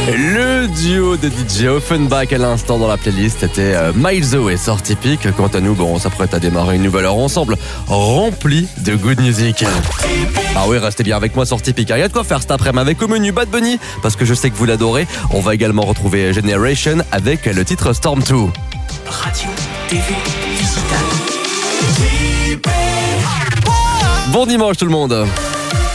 Le duo de DJ Offenbach à l'instant dans la playlist était Miles et Sortie Pic. Quant à nous, on s'apprête à démarrer une nouvelle heure ensemble, remplie de good music. Ah oui, restez bien avec moi, Sortie Pic. Il y a de quoi faire cet après-midi avec au menu Bad Bunny, parce que je sais que vous l'adorez. On va également retrouver Generation avec le titre Storm 2. Radio, TV, digital. Bon dimanche tout le monde.